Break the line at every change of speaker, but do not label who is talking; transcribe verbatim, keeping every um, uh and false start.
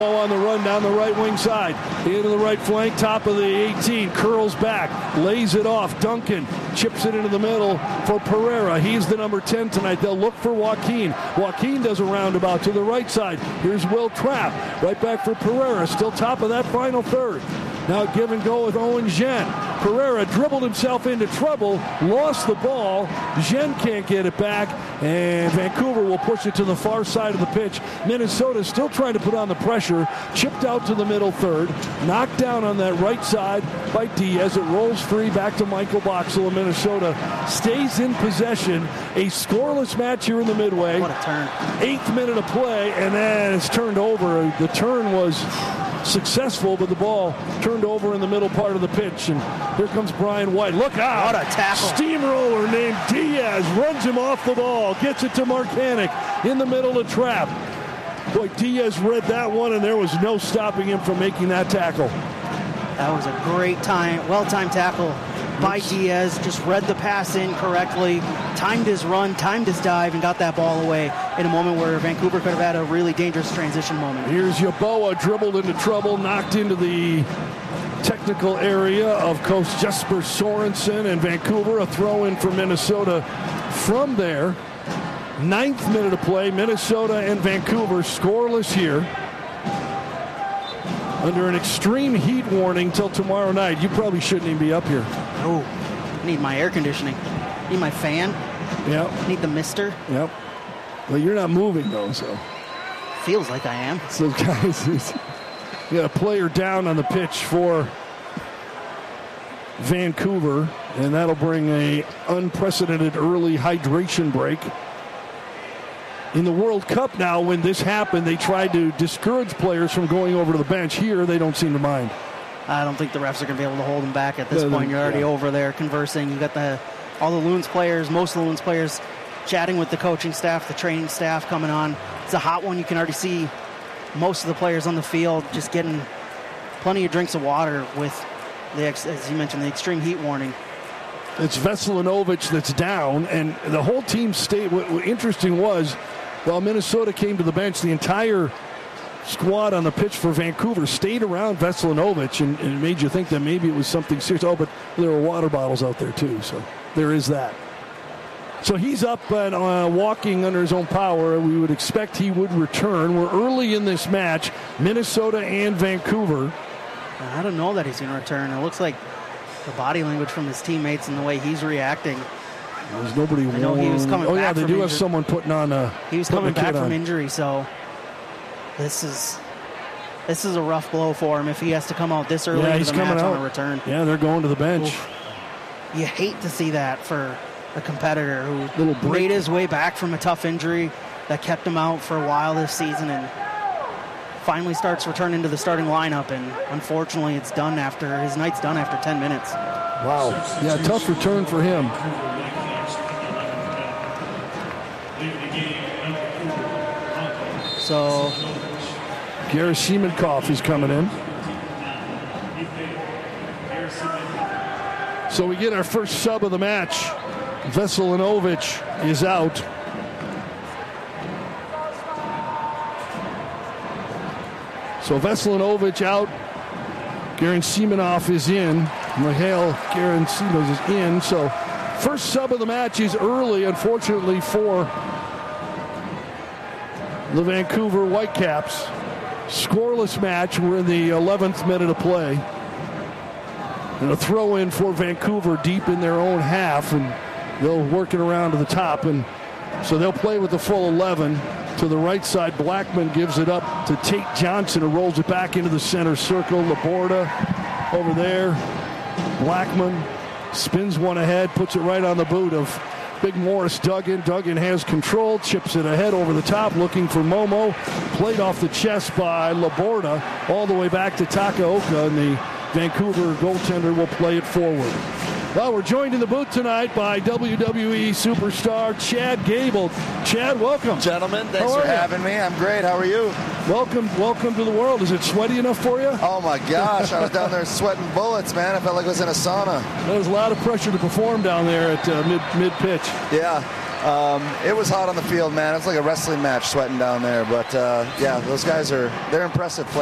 On the run down the right wing side, into the right flank, top of the eighteen, curls back, lays it off. Duncan chips it into the middle for Pereira. He's the number ten tonight. They'll look for Joaquin. Joaquin does a roundabout to the right side. Here's Will Trapp, right back for Pereira. Still top of that final third. Now give and go with Owen Jen. Pereira dribbled himself into trouble, lost the ball. Jen can't get it back, and Vancouver will push it to the far side of the pitch. Minnesota still trying to put on the pressure. Chipped out to the middle third. Knocked down on that right side by Diaz. It rolls free back to Michael Boxall, and Minnesota stays in possession. A scoreless match here in the midway.
What a turn.
Eighth minute of play, and then it's turned over. The turn was successful, but the ball turned over in the middle part of the pitch, and here comes Brian White. Look out!
What a tackle.
Steamroller named Diaz runs him off the ball, gets it to Marcanic in the middle of Trapp. Boy, Diaz read that one, and there was no stopping him from making that tackle.
That was a great time, well-timed tackle by Diaz. Just read the pass in correctly, timed his run, timed his dive, and got that ball away in a moment where Vancouver could have had a really dangerous transition moment.
Here's Yeboah, dribbled into trouble, knocked into the technical area of Coach Jesper Sorensen, and Vancouver, a throw-in for Minnesota from there. Ninth minute of play, Minnesota and Vancouver scoreless here. Under an extreme heat warning till tomorrow night. You probably shouldn't even be up here.
Oh, I need my air conditioning. Need my fan.
Yep.
Need the mister.
Yep. Well, you're not moving, though, so.
Feels like I am.
So, guys, you got a player down on the pitch for Vancouver, and that'll bring a unprecedented early hydration break. In the World Cup now, when this happened, they tried to discourage players from going over to the bench. Here, they don't seem to mind.
I don't think the refs are going to be able to hold them back at this
Yeah,
point. You're already
yeah.
over there conversing. You got the all the Loons players, most of the Loons players chatting with the coaching staff, the training staff coming on. It's a hot one. You can already see most of the players on the field just getting plenty of drinks of water with, the as you mentioned, the extreme heat warning.
It's Veselinovic that's down, and the whole team stayed. What, what interesting was, while Minnesota came to the bench, the entire squad on the pitch for Vancouver stayed around Veselinovic, and, and it made you think that maybe it was something serious. Oh, but there were water bottles out there too, so there is that. So he's up and uh, walking under his own power. We would expect he would return. We're early in this match, Minnesota and Vancouver.
I don't know that he's going to return. It looks like the body language from his teammates and the way he's reacting.
There's nobody
I know he was coming
Oh,
back
yeah, they
from
do
injury.
have someone putting on a
He was coming back from injury, so this is this is a rough blow for him if he has to come out this early
yeah,
into
he's
the
coming
match
out.
on a return.
Yeah, they're going to the bench.
Oof. You hate to see that for a competitor who
Little break.
made his way back from a tough injury that kept him out for a while this season and finally starts returning to the starting lineup, and unfortunately it's done after his night's done after ten minutes.
Wow. Yeah, tough return for him.
So
Gerasimenko is coming in. So we get our first sub of the match. Veselinovic is out. So Veselinovic out. Gerasimenko is in. Mihail Gerasimenko is in. So first sub of the match is early, unfortunately, for the Vancouver Whitecaps. Scoreless match. We're in the eleventh minute of play. And a throw in for Vancouver deep in their own half, and they'll work it around to the top. And so they'll play with the full eleven. To the right side, Blackman gives it up to Tate Johnson, who rolls it back into the center circle. Laborda over there. Blackman spins one ahead, puts it right on the boot of Big Morris Duggan. Duggan has control, chips it ahead over the top, looking for Momo. Played off the chest by Laborda, all the way back to Takaoka, and the Vancouver goaltender will play it forward. Well, we're joined in the booth tonight by W W E superstar Chad Gable. Chad, welcome.
Gentlemen, thanks for
you?
having me. I'm great. How are you?
Welcome, welcome to the world. Is it sweaty enough for you?
Oh, my gosh. I was down there sweating bullets, man. I felt like I was in a sauna.
There's a lot of pressure to perform down there at uh, mid, mid-pitch.
Yeah. Um, it was hot on the field, man. It was like a wrestling match sweating down there. But, uh, yeah, those guys are, they're impressive players.